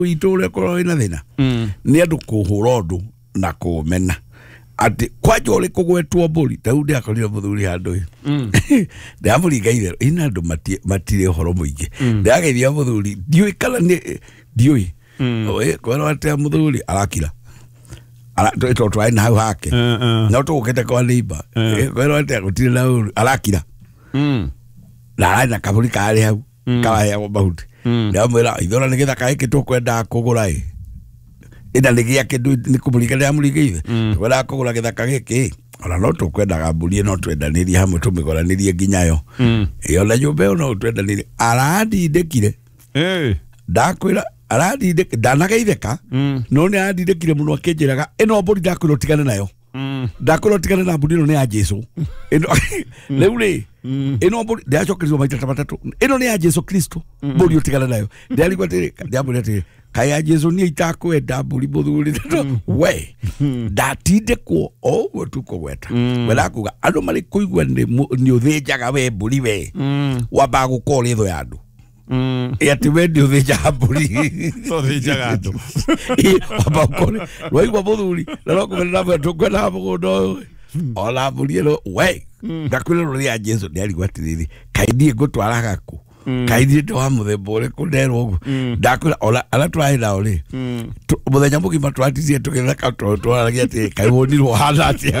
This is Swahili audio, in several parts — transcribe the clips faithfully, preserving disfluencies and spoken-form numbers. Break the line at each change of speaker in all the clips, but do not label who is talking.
itole ko ina thina ni andu kuhura undu na kumena ati kwaje uri kugwetwo mburi tau ndi akorire muthuri handu ndamuri ngaire ina andu matire horo muingi ndageithia muthuri ndiui kana ni ndiui oe kwero ati muthuri arakira ala to to try na hake no to ukete kwa liba kwero ati gutire na arakira na na kaburi kale hau kala ya bahuti ndamwira ithora ni githaka iki tukwenda kugura i ina ligia kindu ni kumulika ya muligeithe twenda kugura githaka giki ona no tukwendaga mburi no twendanirie hamwe tumigoranirie nginyayo iyo na nyumba yo no twendanirie arandindikire eh ndakwira arandindikire ndanageitheka no ni arandindikire muno akinjiraga ino mburi ndakwira tigana nayo ndakwira tigana na mburi no ni ya Jesu ino leu ri ino mburi ndachokirizwa maita matatu ino ni ya Jesu Kristo mburi utigana nayo ndaligwa tiri ndamuri ati kaya Jesu ni itakwenda mburi muthuri we ndatinde ko o tuko gweta wela kuga andu mari kuigwa ni uthinjaga we mburi we wamba gukora itho ya andu e ati we ni uthinjaga mburi
so thinjaga andu
wamba gukora waigwa muthuri na no kugerera mwe tukwenda mugundo ola mburi ino we ndakwira ro ya Jesu ndaligwa tiriri kaidie gutwaraga ku kaidie ndo amuthemba uri kunderwo ndakwira ola ala twaira uri muthenya mugima twatizie tugira ka twaragia ati kaibonirwo hana ati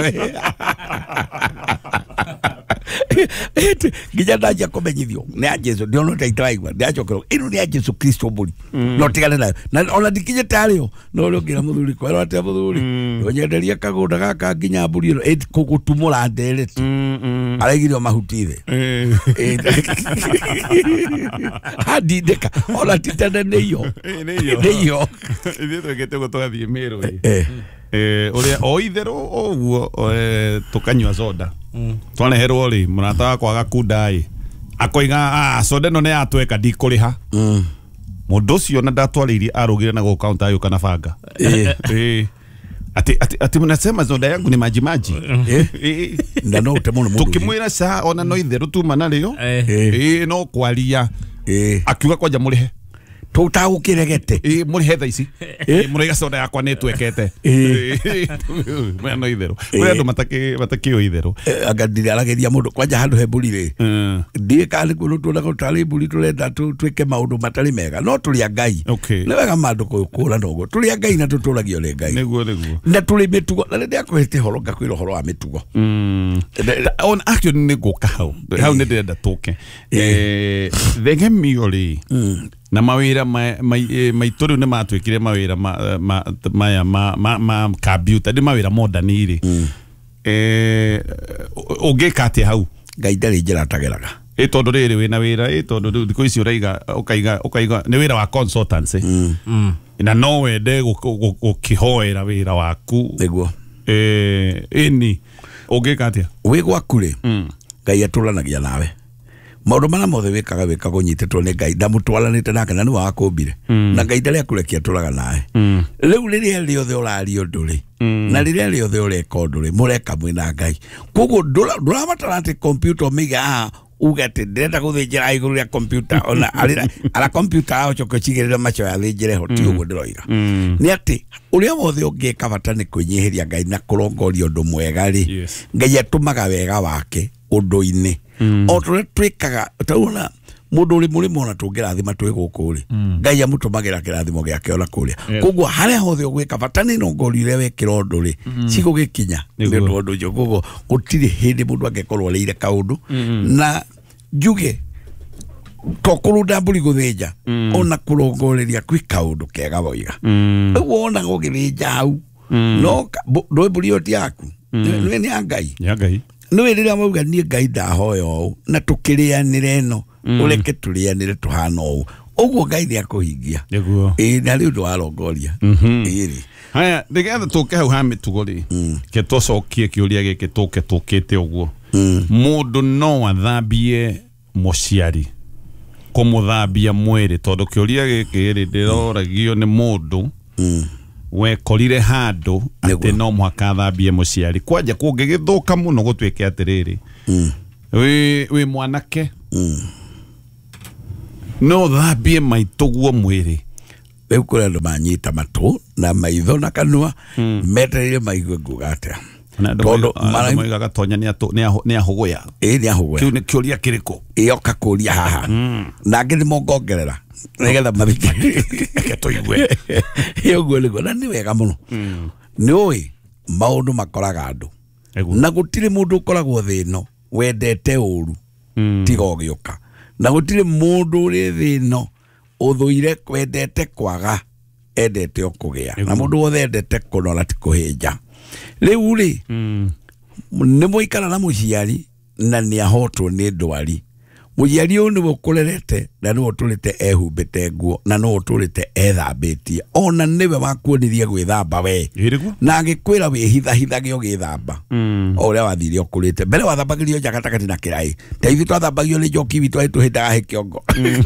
ete gija ndaja komenyithio ni a Jesu ndio no taitwaigwa ndachokerwo ino ni a Jesu Kristo mburi no tigane nayo na ona dikinye tario no rogira muthuri kwero ate muthuri onyenderia kagunda gaka nginya mburi ino eti kugutumura ndereti aragirio mahutithe hadideka ona titana neyo neyo
ithe twekete gutwathie miru eh eh uria oithero oguo tukanywa soda twaneherwo ri murata wakwa gakundai akoiga ah soda no ne atweka ndikuriha mundu ucio na ndatwaririe arugire na go counter ayo kana banga eh ati ati ati mnasema soda yangu ni maji maji eh
na no temono mundu
tukimwira sa ona no itheru tuma na rio eh no kwaria eh akiuga kwaja murihe
tutagukirigete
eh murihe tha ici eh muriga soda yakwa ni twekete eh mwana itheru we andu mataki mataki itheru
agadiri arageria mundu kwanja handu he mburi ri ndie kali kuno tuna ko tali mburi turenda twike maundu matari mega no tuli Ngai ni wega mandu kukura ndogo tuli Ngai na tutulagio le Ngai
niguo niguo
na tuli mitugo na ndia kwete horo ngakwira horo wa mitugo
on actually ni guka hau hau ni ndenda tuke eh thenge miori na mawira maituru ne matwikire mawira maya ma ma computer ni mawira modern iri eh ogekate hau
Ngai ndari njira tageraga
e tondu riri wina wira e tondu thiko ici uraiga ukaiga ukaiga ni wira wa consultancy na no wende gukihoera wira waku
niguo
eh ini ogekate
we gwakure Ngai atulanagia nawe maundu mana mothe wikaga wikaga nyitetwo ni Ngai ndamutwaranite nake na ni wa kumbire na Ngai ndari akurekia turaga nawe riu riria riothe urari unduri na riria riothe ureka unduri mureka mwina Ngai koguo ndurabatara ati computer omiga ugate ndenda guthinjira iguru ya computer ona ala ala computer ao choko chigirira macho ya thinjire hoti uguo ndiroiga ni ati uria wothe ungeka bata ni kunyihiria Ngai na kurongoria undu mwega ri Ngai atumaga wega wake undu-ini o tore twikaga tauna mundu uri muri mona tungirathima twi guku ri Ngai amutumagira kirathimo giake ona kuria koguo haria hothe ugwika batani no ngorire wekira undu ri cigugikinya ni undu jo koguo gutiri hindi mundu angekorwo leire kaundu na njuge tokurunda mburi guthinja ona kurongoreria kwi kaundu kega boiga wona gugithinja hau no ndo mburi oti yaku ni ni Ngai
ya Ngai
no rira mauga ni Ngai ndahoyo na tukirianire no ureke turianire tuhana o uguo Ngai ni akuhingia
niguo
eh na riu ndwarongoria iri
haya ndigetha tuke hau ha mitugo ri ke tocokie kiuria giki tuke tukite uguo mundu no athambie muciari kumuthambia mwiri tondu kiuria giki ri ndiroragio ni mundu we korire handu ati no mwaka thambie muciari kwanja kungigithuka muno gutwike atiriri we we mwanake no thambie maituguo mwiri
Riu kuri andu manyita matu na maitho na kanua metereire maigue ngugata
tondu mara gatonya ni atu ni ahuguya
eh ni ahuguya
kiu ni kiuria kiriko
iyo kakuria haha na ngi ni mongongerera nigetha mathike
tuigue
iyo gwele na ni wega muno ni oi maundu makoraga andu na gutire mundu ukoragwo thino wendete uru tiga ugiuka na gutire mundu uri thino uthuire wendete kwaga endete okugia na mundu wothe endete kunora ti kuhinja riu ri ni muikara na muciari na ni ahotwo ni ndwari muciari uyu ni gukurerete na ni uturite ehumbite nguo na ni uturite ethambitie ona niwe wakuonirie gwithamba we na agikwira wihitha hithage ugithamba uria wathire ukurite mbere wathambagirio njagatagati na kirai ta ithi twathambagio ni njoki witu tuhitaga he kiongo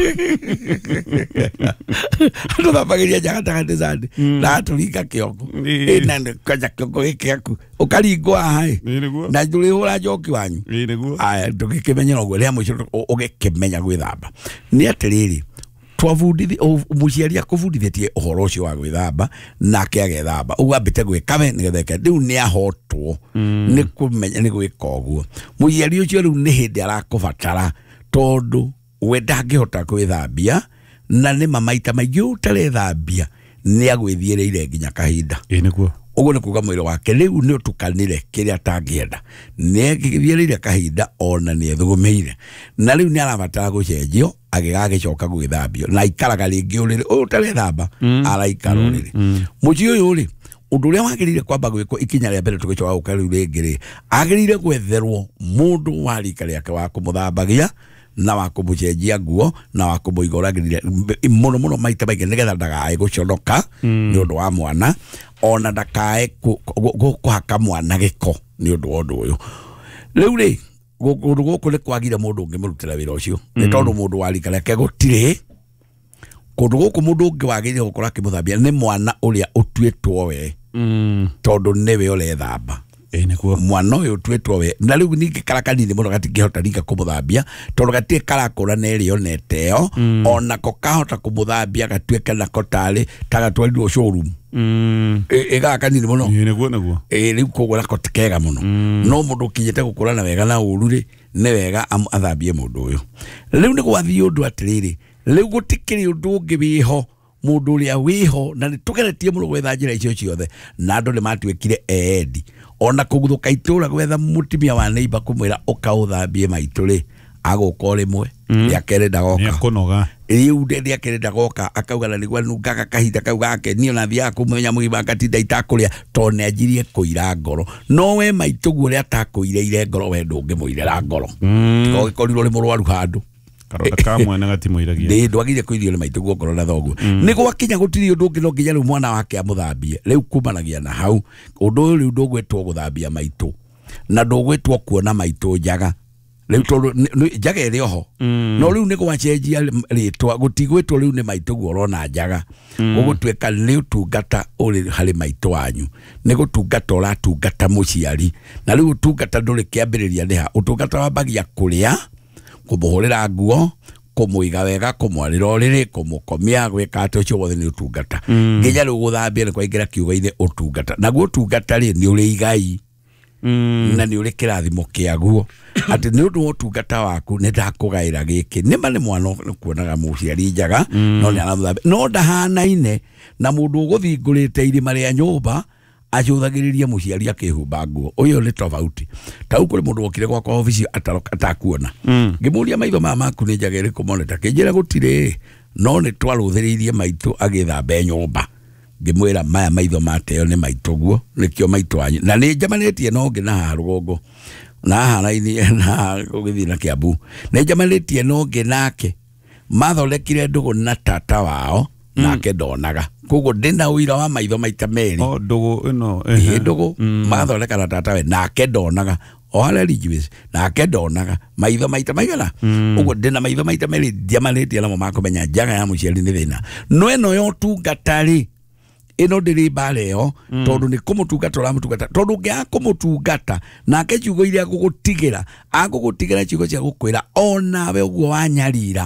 twathambagio njagatagati zandi na turinga kiongo ina kaja kiongo gikiaku ukaringwa hai na nduri hura njoki wanyu aya tugikimenyera uguo ria muico ugikimenya gwithamba ni atiriri twavudithi muciari akuvudithietie uhoro ucio wa gwithamba nake agethamba ugambite gwikawe nigetha riu ni ahotwo ni kumenya ni gwika uguo muciari ucio riu ni hindi arakubatara tondu we ndangihota gwithambia na ni mamaita maingi utarethambia ni agwithiereire nginya kahinda
ii niguo
uguo ni kuga mwiri wake riu ni utukanire kiria atangienda ni agithiereire kahinda ona ni ethugumeire na riu ni arabatara gucenjio agigagicoka gwithambio na ikaraga ringi uriri utarethamba araikara uriri muci uyu ri undu uria wagirire kwamba gwikwo ikinya ria mbere tugicoka gukara riu ringi ri agirire gwetherwo mundu wa rika riake wa kumuthambagia na wa kumucenjia nguo na wa kumuiga uragirire muno muno maita maingi nigetha ndagae guconoka ni undu wa mwana ona ndakae kuhaka mwana giko ni undu wa undu uyu riu ri gundu guku ni kwagire mundu ungimurutira wira ucio ni tondu mundu wa rika riake gutire kundu guku mundu ungi wagirire gukora akimuthambia ni mwana uria utuitwo we tondu niwe urethamba mwana uyu twetwo we na riu ningi karakanini muno gatingihota ringa kumuthambia tondu gatie karakura na irio neteo ona ko kahota kumuthambia gatweke nako tari tagatwarirwo showroom ega kanini muno
ii niguo niguo
ii riu koguo nako tikega muno no mundu kinyite gukurana wega na uru ri ni wega athambie mundu uyu riu ni gwathie undu atiriri riu gutikiri undu ungi wiho mundu uria wiho na ni tugeretie muno gwetha njira icio ciothe na andu ni matwikire eedi ona kuguthuka itura gwetha mutimia wa neighbor kumwira ukauthambie maitu ri aguko rimwe ya kere ndagoka
ni akunoga
riu ndi akere ndagoka akauga na nigwa nungaga kahinda kau gake ni ona thia kumenya mwima gatinda itakuria tone ajirie kuira ngoro no we maitu guo atakuireire ngoro we ndungimuirera ngoro tiko gikorirwo ri murwaru handu
karota kamwe na gatimuiragia
ndi ndwagire kuirio ni maitu guo ngoro na thogu ni gwakinya gutiri undu ngi no nginya riu mwana wake amuthambie riu kumanagia na hau undu uyu riu ndugwetwo guthambia maitu na ndugwetwo kuona maitu njaga riu tondu njaga iri oho no riu ni gwachenjia ritwa gutigwetwo riu ni maitu guo rona njaga ugutweka ni utungata uri hari maitu wanyu ni gutungata uratungata muciari na riu utungata nduri kiambiriria ni ha utungata wambagia kuria kumuhurira nguo kumuiga wega kumwarira uriri kumukomia gwika ati ucio wothe ni utungata nginya riu guthambia ni kwaingira kiugo-ini utungata naguo utungata ri ni uri igai na ni uri kirathimo kiaguo ati ni undu utungata waku ni ndakugaira giki nima ni mwana kuonaga muciari njaga no ni anathambia no ndahanaine na mundu uguthingurite irima ria nyumba acuthagiriria muciari akihumba nguo uyu ni tofauti tau kuri mundu wokire kwa kwa ofisi atakuona ngimuria maitho mama maku ni njagere kumoneta kinjira gutire no ni twaruthiririe maitu agithambe nyumba ngimwira maya maitho mateo ni maitu guo nikio maitu anyu na ni njamanitie no ngi na rugongo na haraini na gugithii na Kiambu ni njamanitie no ngi nake mathondekire ndugu na tata wao nake ndonaga koguo ndina uira wa maitho maita meri
o ndugu ino
eh ndugu mathondeka na tata we nake ndonaga o ala rijiwis nake ndonaga maitho maita maigana uguo ndina maitho maita meri njamanitie na mama kumenya njaga ya muciari ni thina no eno yo tungatari ino ndiri bareo tondu ni kumutungata ura mutungata tondu ngia kumutungata nake ciugo iria gugutigira agugutigira ciugo cia gukwira ona we uguo wanyarira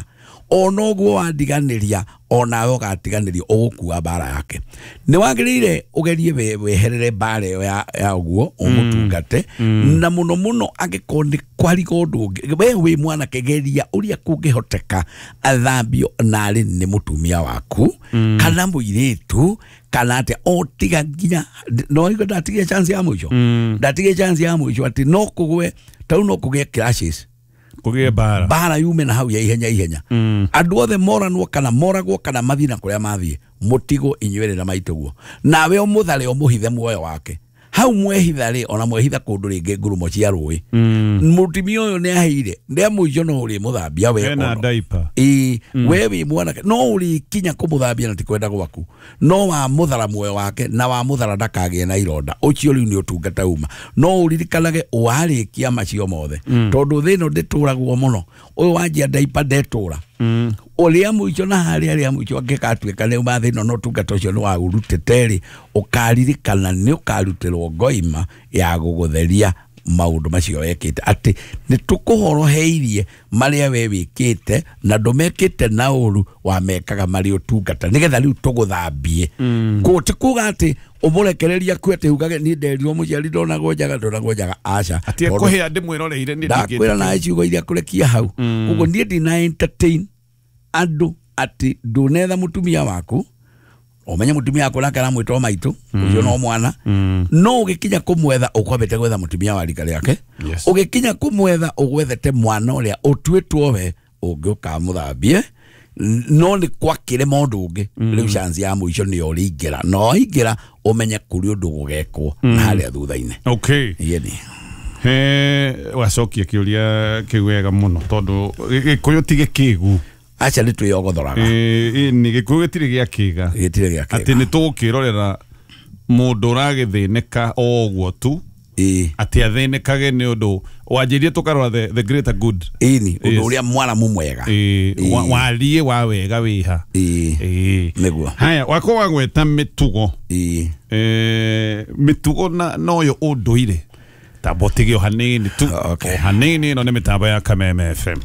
onoguo wandiganiria onawe ugatiganirio ugukua bara yake ni wagirire ugerie we weherere bara ya ya uguo umutungate na muno muno agikondi kwari gondu we we mwana kegeria uria kungihoteka athambio nari ni mutumia waku kana muiretu kana ate otiga nginya no igo datiga chance ya mwisho datiga chance ya mwisho ati no kugwe tau no kuge crashes
kuge bara
bara yume na hau ya ihenya ihenya mm. andu othe moranwo kana moragwo kana mathina kuria mathie mutigo inywerera maituguo nawe umuthare umuhithe muoyo wake hau mwehithare ona mwehitha kundu ringi ngurumo cia rui mm. mutimio uyu ni ahire ndia muijo no uri muthambia we
ena diaper
i mm. wewe mwana no uri kinya kumuthambia na tikwenda gwaku no wa muthara muoyo wake na wa muthara ndakagie na ironda ucio riu ni utungata uma no uririkanage warikia macio mothe mm. tondu thino ndituragwo muno uyu wanjia diaper ndetura mm. uria muico na hari aria muico angikatuika ni mathino no tungata ucio ni wa uruteteri ukaririkana ni ukarutirwo ngoima ya gugutheria maundu macio wekite ati ni tukuhoroheirie maria we wikite na ndumekite na uru wa mekaga mari utungata nigetha riu tuguthambie mm. guti kuga ati umurekereria kwete ugage ni nderio muciari ndona gojaga ndona gojaga aca
ati akuhe andi mwiroreire ni
ndingite ndakwira na ciugo iria kurekia hau mm. ugo ni ndina entertain andu ati ndunetha mutumia waku omenya mutumia wako na kana mwito maitu mm. ucio no mwana mm. no ugikinya kumwetha ukwabete gwetha mutumia wa rika riake yes. ugikinya kumwetha ugwethete mwana uria utwitwo we ungiuka muthambie no ni kwakire mondu ungi mm. riu chance ya muico ni oringira no ingira umenye kuri undu gugekwo mm. na haria thutha-ini
okay
yeni
he wacokia kiuria kiwega muno tondu gikuyu tige kigu
acha ni tuyogothораga
eh ni gikuyu gitire gia kiga
gitire gia kiga
ati ni tukirorera mundu uragithineka oguo tu
eh
ati athinekage ni undu wanjirie tukarora the, the greater good
ini undu uria mwana mumwega
eh warie wa wega wiha
eh
eh
meguo
haya wako wagweta mitugo
eh
eh mitugo na noyo unduire tabotigio hanini tu
okay.
hanini no ni mitambo ya Kameme F M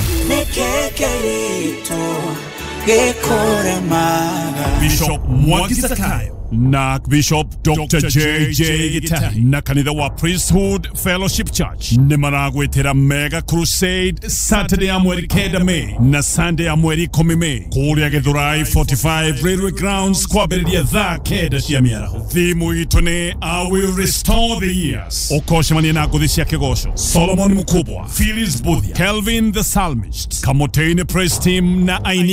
Bishop Mwangi Zakayo na Bishop Doctor J J Gitahi na kanitha wa Priesthood Fellowship Church ni maragwetera mega crusade Saturday ya mweri kenda Mei na Sunday ya mweri kumi Mei kuria Githurai forty-five Railway Grounds kwa beredia thaa kenda cia miaraho. Thimu itu ni I will restore the years. Ukoshemania na nguthi cia kigosho Solomon Mukubwa, Phyllis Budhia, Kelvin the Psalmist, Kamotene Praise Team na aini